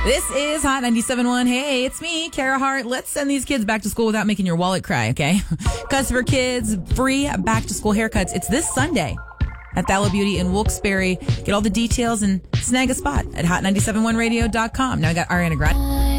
This is Hot 97.1. Hey, it's me, Kara Hart. Let's send these kids back to school without making your wallet cry, okay? Cuts for Kids, free back-to-school haircuts. It's this Sunday at Thala Beauty in Wilkes-Barre. Get all the details and snag a spot at hot971radio.com. Now I got Ariana Grande.